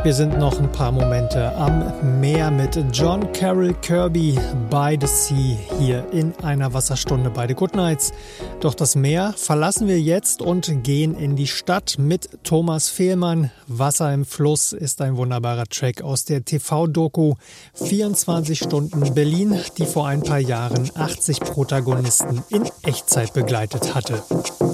Wir sind noch ein paar Momente am Meer mit John Carroll Kirby by the Sea hier in einer Wasserstunde bei The Good Nights. Doch das Meer verlassen wir jetzt und gehen in die Stadt mit Thomas Fehlmann. Wasser im Fluss ist ein wunderbarer Track aus der TV-Doku 24 Stunden Berlin, die vor ein paar Jahren 80 Protagonisten in Echtzeit begleitet hatte.